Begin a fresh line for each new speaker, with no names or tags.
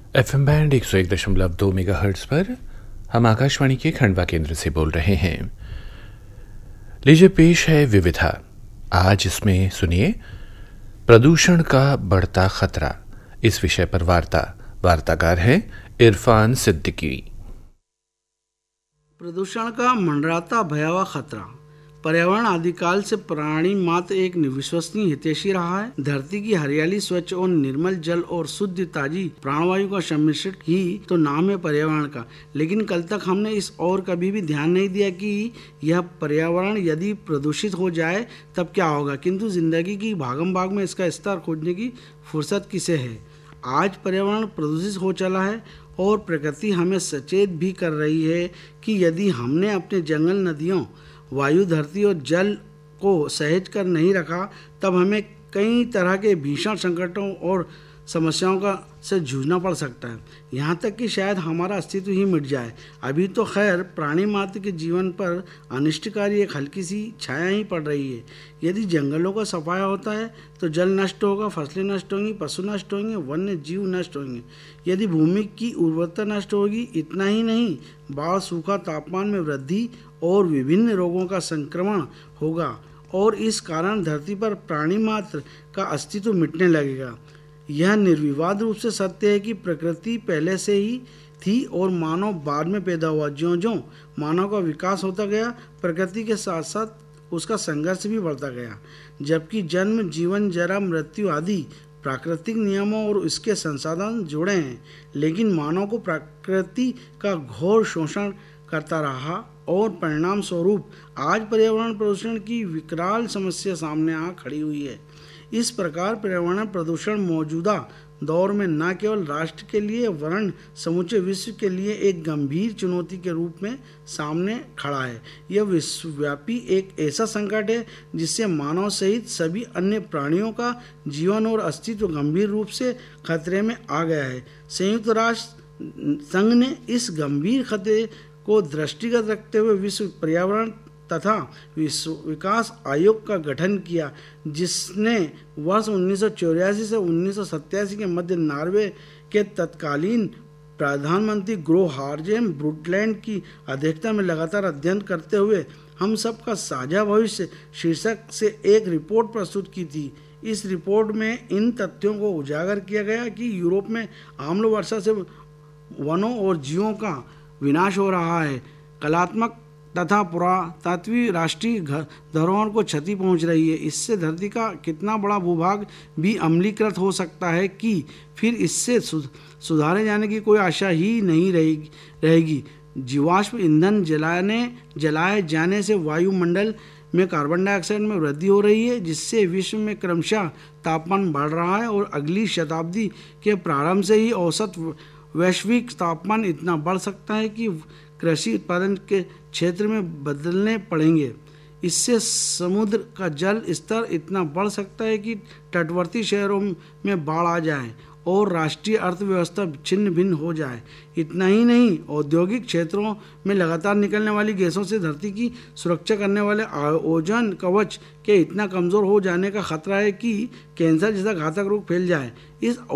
FM band 101.2 megahertz पर हम आकाशवाणी के खंडवा केंद्र से बोल रहे हैं। लीजिए पेश है विविधा। आज इसमें सुनिए प्रदूषण का बढ़ता खतरा। इस विषय पर वार्ताकार है इरफान सिद्दीकी।
प्रदूषण का मंडराता भयावह खतरा। पर्यावरण आदिकाल से प्राणी मात्र एक विश्वसनीय हितैषी रहा है। धरती की हरियाली, स्वच्छ और निर्मल जल और शुद्ध ताजी प्राणवायु का सम्मिश्रण ही तो नाम है पर्यावरण का। लेकिन कल तक हमने इस और कभी भी ध्यान नहीं दिया कि यह पर्यावरण यदि प्रदूषित हो जाए तब क्या होगा। किंतु जिंदगी की भागम भाग में इसका स्तर खोजने की फुर्सत किसे है। आज पर्यावरण प्रदूषित हो चला है और प्रकृति हमें सचेत भी कर रही है कि यदि हमने अपने जंगल, नदियों, वायु, धरती और जल को सहेज कर नहीं रखा तब हमें कई तरह के भीषण संकटों और समस्याओं का से जूझना पड़ सकता है। यहाँ तक कि शायद हमारा अस्तित्व ही मिट जाए। अभी तो खैर प्राणी मात्र के जीवन पर अनिष्टकारी एक हल्की सी छाया ही पड़ रही है। यदि जंगलों का सफाया होता है तो जल नष्ट होगा, फसलें नष्ट होंगी, पशु नष्ट होंगे, वन्य जीव नष्ट होंगे। यदि भूमि की उर्वरता नष्ट होगी, इतना ही नहीं, बाढ़, सूखा, तापमान में वृद्धि और विभिन्न रोगों का संक्रमण होगा और इस कारण धरती पर प्राणी मात्र का अस्तित्व मिटने लगेगा। यह निर्विवाद रूप से सत्य है कि प्रकृति पहले से ही थी और मानव बाद में पैदा हुआ। ज्यों-ज्यों मानव का विकास होता गया, प्रकृति के साथ साथ उसका संघर्ष भी बढ़ता गया। जबकि जन्म, जीवन, जरा, मृत्यु आदि प्राकृतिक नियमों और इसके संसाधन जुड़े हैं, लेकिन मानव को प्रकृति का घोर शोषण करता रहा और परिणाम स्वरूप आज पर्यावरण प्रदूषण की विकराल समस्या सामने आ खड़ी हुई है। इस प्रकार पर्यावरण प्रदूषण मौजूदा दौर में न केवल राष्ट्र के लिए वरन समूचे विश्व के लिए एक गंभीर चुनौती के रूप में सामने खड़ा है। यह विश्वव्यापी एक ऐसा संकट है जिससे मानव सहित सभी अन्य प्राणियों का जीवन और अस्तित्व गंभीर रूप से खतरे में आ गया है। संयुक्त राष्ट्र संघ ने इस गंभीर खतरे को दृष्टिगत रखते हुए विश्व पर्यावरण तथा विश्व विकास आयोग का गठन किया, जिसने वर्ष 1984 से 1987 के मध्य नॉर्वे के तत्कालीन प्रधानमंत्री ग्रो हार्जेम ब्रुंडलैंड की अध्यक्षता में लगातार अध्ययन करते हुए हम सबका साझा भविष्य शीर्षक से एक रिपोर्ट प्रस्तुत की थी। इस रिपोर्ट में इन तथ्यों को उजागर किया गया कि यूरोप में आम्ल वर्षा से वनों और जीवों का विनाश हो रहा है। कलात्मक तथा पुरातत्वीय राष्ट्रीय धरोहर को क्षति पहुंच रही है। इससे धरती का कितना बड़ा भूभाग भी अम्लीकृत हो सकता है कि फिर इससे सुधारे जाने की कोई आशा ही नहीं रहेगी। जीवाश्म ईंधन जलाए जाने से वायुमंडल में कार्बन डाइऑक्साइड में वृद्धि हो रही है, जिससे विश्व में क्रमशः तापमान बढ़ रहा है और अगली शताब्दी के प्रारंभ से ही औसत वैश्विक तापमान इतना बढ़ सकता है कि कृषि उत्पादन के क्षेत्र में बदलने पड़ेंगे। इससे समुद्र का जल स्तर इतना बढ़ सकता है कि तटवर्ती शहरों में बाढ़ आ जाए और राष्ट्रीय अर्थव्यवस्था छिन्न भिन्न हो जाए। इतना ही नहीं, औद्योगिक क्षेत्रों में लगातार निकलने वाली गैसों से धरती की सुरक्षा करने वाले ओजोन कवच के इतना कमज़ोर हो जाने का खतरा है कि कैंसर जैसा घातक रोग फैल जाए। इस